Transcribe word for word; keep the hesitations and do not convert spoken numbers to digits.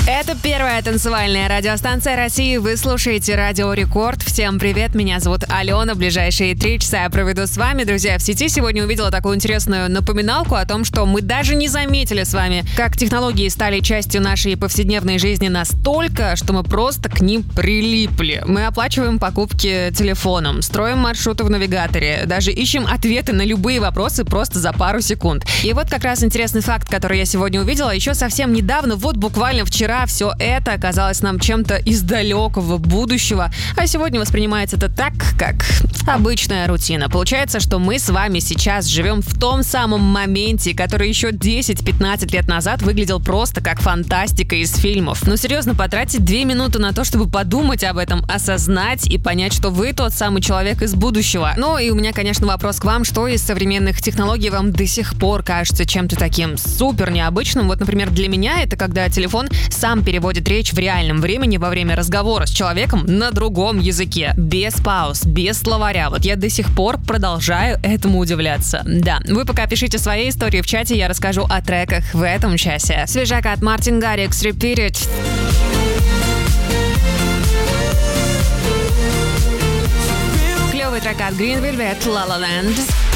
Это первая танцевальная радиостанция России. Вы слушаете Радио Рекорд. Всем привет, меня зовут Алена. Ближайшие три часа я проведу с вами. Друзья, в сети сегодня увидела такую интересную напоминалку о том, что мы даже не заметили с вами, как технологии стали частью нашей повседневной жизни настолько, что мы просто к ним прилипли. Мы оплачиваем покупки телефоном, строим маршруты в навигаторе, даже ищем ответы на любые вопросы просто за пару секунд. И вот как раз интересный факт, который я сегодня увидела. Еще совсем недавно, вот буквально вчера, все это оказалось нам чем-то из далекого будущего, а сегодня воспринимается это так, как обычная рутина. Получается, что мы с вами сейчас живем в том самом моменте, который еще десять-пятнадцать лет назад выглядел просто как фантастика из фильмов. Но серьезно, потратить две минуты на то, чтобы подумать об этом, осознать и понять, что вы тот самый человек из будущего. Ну и у меня, конечно, вопрос к вам, что из современных технологий вам до сих пор кажется чем-то таким супер необычным? Вот, например, для меня это когда телефон сам переводит речь в реальном времени во время разговора с человеком на другом языке, без пауз, без словаря. Вот я до сих пор продолжаю этому удивляться. Да, вы пока пишите свои истории в чате, я расскажу о треках в этом часе. Свежака от Мартин Гаррикс, Repeat It. Клевый трек от Green Velvet, La La Land.